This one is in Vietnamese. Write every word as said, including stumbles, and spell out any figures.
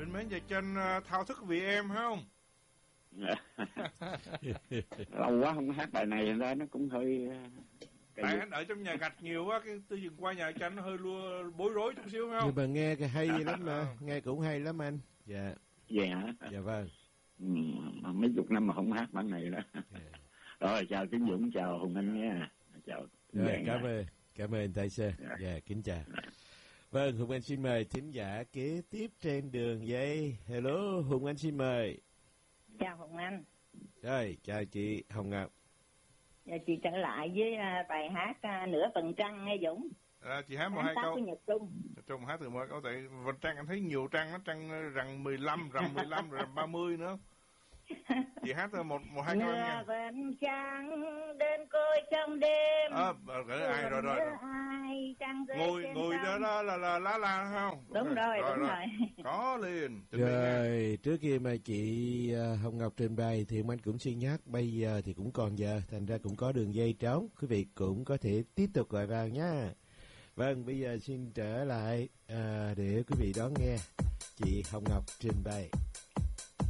Bình mến, vậy trên uh, thao thức vì em phải không? Lâu quá không hát bài này ra nó cũng hơi tại anh ở trong nhà gạch nhiều quá, cái tôi dừng qua nhà cho anh nó hơi lua bối rối chút xíu phải không? Nhưng mà nghe cái hay lắm mà, nghe cũng hay lắm anh. Dạ. Dạ hả? Dạ vâng. Ừ, mấy chục năm mà không hát bản này đó. Yeah. Rồi chào Tiến Dũng, chào Hùng Anh nha. Chào. Rồi cảm ơn, cảm ơn Tài Sơ. Dạ, yeah, kính chào. Yeah. Vâng, Hùng Anh xin mời thính giả kế tiếp trên đường dây. Hello, Hùng Anh xin mời. Chào Hùng Anh. Rồi, chào chị Hồng Ngọc. Dạ, chị trở lại với uh, bài hát uh, Nửa Vầng Trăng nghe Dũng. À, chị hát một hai câu. Nhật Trung. Nhật Trung hát từ một câu, tại Vầng Trăng anh thấy nhiều trăng, nó trăng rằng mười lăm, rằng mười lăm, rồi ba mươi nữa. Chị hát một, một hai câu nha. Nửa vầng trăng đến coi trong đêm. Ờ, à, ai rồi rồi. Ai trăng ngồi ngồi đó, đó là là lá la không? Đúng, đúng rồi, rồi, đúng rồi. rồi. Có liền. Rồi, trước khi mà chị Hồng Ngọc trình bày thì anh cũng xin nhắc, bây giờ thì cũng còn giờ, thành ra cũng có đường dây trống, quý vị cũng có thể tiếp tục gọi vào nhá. Vâng, bây giờ xin trở lại à, để quý vị đón nghe chị Hồng Ngọc trình bày.